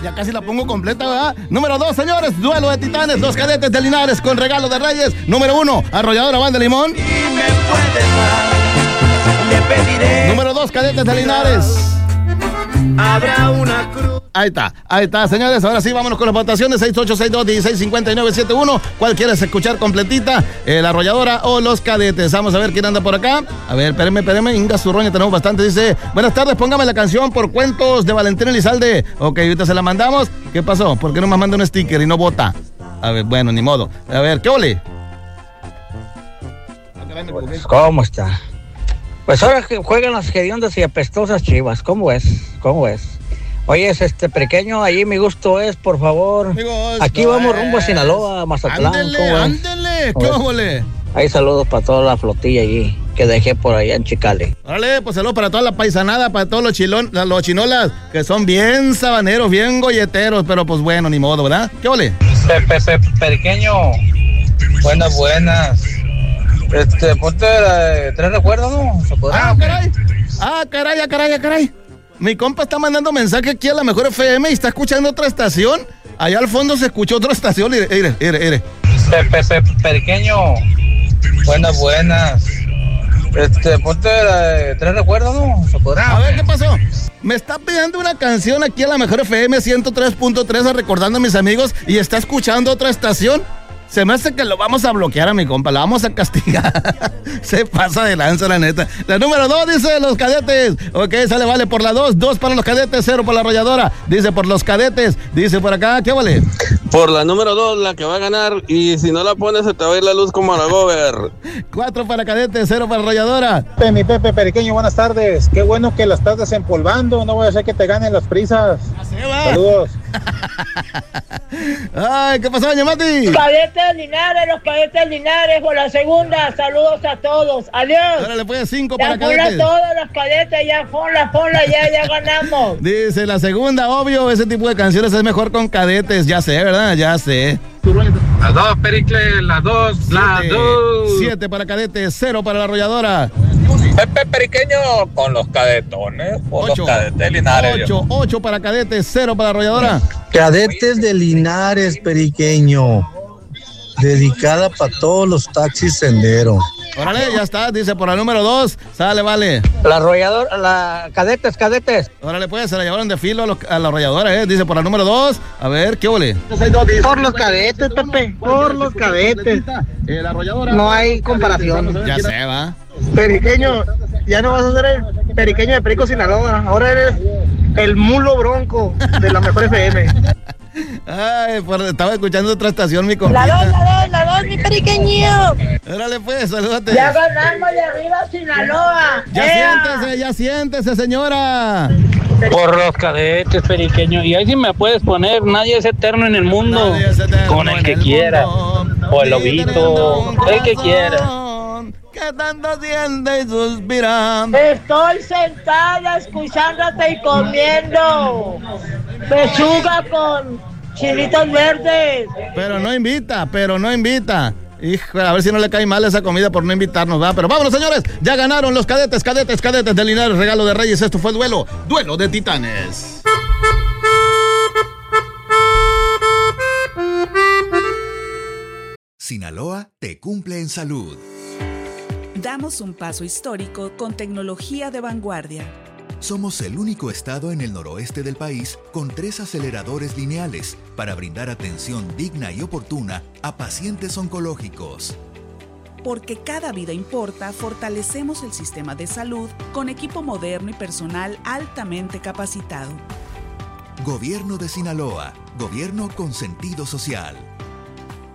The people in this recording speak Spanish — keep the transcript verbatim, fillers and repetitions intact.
ya casi la pongo completa, ¿verdad? Número dos, señores, duelo de titanes, los cadetes de Linares con regalo de Reyes. Número uno, Arrolladora Banda Limón. Y me puede dar, le pediré. Número dos, cadetes de Linares. Habrá una cruz. Ahí está, ahí está, señores. Ahora sí, vámonos con las votaciones. seis ocho seis dos, uno seis cinco nueve siete uno. ¿Cuál quieres escuchar completita? ¿La Arrolladora o los cadetes? Vamos a ver quién anda por acá. A ver, espérame, espérame. Inga Zurroña, tenemos bastante. Dice, buenas tardes, póngame la canción por cuentos de Valentín Elizalde. Ok, ahorita se la mandamos. ¿Qué pasó? ¿Por qué no me manda un sticker y no vota? A ver, bueno, ni modo. A ver, ¿qué ole? ¿Cómo está? Pues ahora que juegan las hediondas y apestosas Chivas. ¿Cómo es? ¿Cómo es? Oye, es este pequeño, allí mi gusto es, por favor. Aquí vamos rumbo a Sinaloa, Mazatlán. Ándele, ándele, ¿qué óvole? Ahí saludos para toda la flotilla allí que dejé por allá en Chicali. Órale, pues saludos para toda la paisanada, para todos los chilón, los chinolas, que son bien sabaneros, bien golleteros, pero pues bueno, ni modo, ¿verdad? ¿Qué ole? Pepe, pepe, pequeño, buenas, buenas. Este, ponte la, tres recuerdos, ¿no? ¿Se podrá? Ah, caray. Ah, caray, ah, caray, ah, caray. Mi compa está mandando mensaje aquí a la Mejor F M y está escuchando otra estación. Allá al fondo se escuchó otra estación. Mire, mire, mire, mire. Pepe, pepe, pequeño, buenas, buenas. Este, ponte la, tres recuerdos, ¿no? ¿Se podrá? A ver, ¿qué pasó? Me está pidiendo una canción aquí a la Mejor F M ciento tres punto tres, recordando a mis amigos, y está escuchando otra estación. Se me hace que lo vamos a bloquear a mi compa, la vamos a castigar. Se pasa de lanza, la neta. La número dos dice los cadetes. Ok, sale, vale por la dos. Dos para los cadetes, cero para la Arrolladora. Dice por los cadetes. Dice por acá, ¿qué vale? Por la número dos, la que va a ganar. Y si no la pones, se te va a ir la luz como a la Gober. Cuatro para cadetes, cero para Arrolladora. Pepe, mi Pepe Periqueño, buenas tardes. Qué bueno que la estás desempolvando. No voy a hacer que te ganen las prisas. Así va. Saludos. Ay, ¿qué pasó, doña Mati? Cadetes Linares, los cadetes Linares por la segunda. Saludos a todos. Adiós. Ahora le puede cinco ya para cadetes. Ya todos los cadetes, ya ponla, ponla, ya, ya ganamos. Dice la segunda, obvio, ese tipo de canciones es mejor con cadetes. Ya sé, ¿verdad? Ya sé. Las dos, Pericle, las dos, las dos. Siete para cadetes, cero para la Arrolladora. Pepe Periqueño con los cadetones, con ocho, los cadetes Linares. Ocho, ocho para cadetes, cero para la Arrolladora. Cadetes de Linares, Periqueño. Dedicada para todos los taxis sendero. Órale, ya está, dice por la número dos, sale, vale. La Arrolladora, la cadetes, cadetes. Órale, pues, se la llevaron de filo a, los, a la Arrolladora, eh. Dice por la número dos, a ver, ¿qué ole? Por los cadetes, Pepe, por los cadetes. La Arrolladora. No hay comparación. Ya se va. Periqueño, ya no vas a ser el periqueño de Perico Sinaloa, ahora eres el mulo bronco de la Mejor F M. Ay, por, estaba escuchando otra estación, mi compita. La dos, la dos, la dos, mi periqueño. Órale, pues, salúdate. Ya ganamos de arriba Sinaloa. Ya ¡Ea! siéntese, ya siéntese, señora. Por los cadetes, Periqueño. Y ahí sí me puedes poner, nadie es eterno en el mundo. Es eterno con el en que el quiera. mundo. O el lobito, el que quiera. Que tanto siente y suspira. Estoy sentada escuchándote y comiendo pechuga con chilitos verdes. Pero no invita, pero no invita. Hijo, a ver si no le cae mal esa comida por no invitarnos, ¿va? Pero vámonos, señores. Ya ganaron los cadetes, cadetes, cadetes de Linares, regalo de Reyes. Esto fue el duelo, duelo de titanes. Sinaloa te cumple en salud. Damos un paso histórico con tecnología de vanguardia. Somos el único estado en el noroeste del país con tres aceleradores lineales para brindar atención digna y oportuna a pacientes oncológicos. Porque cada vida importa, fortalecemos el sistema de salud con equipo moderno y personal altamente capacitado. Gobierno de Sinaloa, gobierno con sentido social.